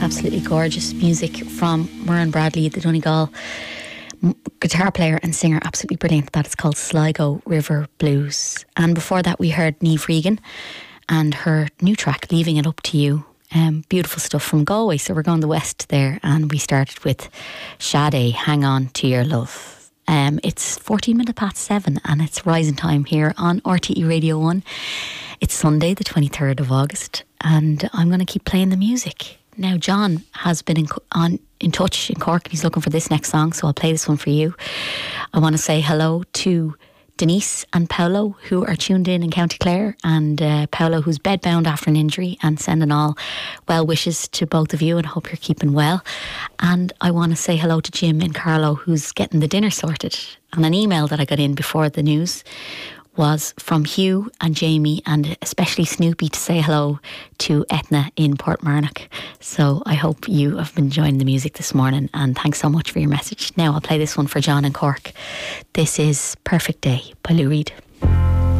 absolutely gorgeous music from Murren Bradley, the Donegal guitar player and singer, absolutely brilliant. That is called Sligo River Blues. And before that we heard Niamh Regan and her new track, Leaving It Up to You. Beautiful stuff from Galway. So we're going the west there, and we started with Sade, Hang On To Your Love. It's 14 minutes past 7 and it's rising time here on RTE Radio 1. It's Sunday the 23rd of August and I'm going to keep playing the music. Now John has been in touch in Cork and he's looking for this next song, so I'll play this one for you. I want to say hello to Denise and Paolo, who are tuned in County Clare, and Paolo, who's bedbound after an injury, and sending all well wishes to both of you and hope you're keeping well. And I want to say hello to Jim and Carlo, who's getting the dinner sorted. And an email that I got in before the news was from Hugh and Jamie, and especially Snoopy, to say hello to Etna in Portmarnock. So I hope you have been enjoying the music this morning, and thanks so much for your message. Now I'll play this one for John in Cork. This is Perfect Day by Lou Reed.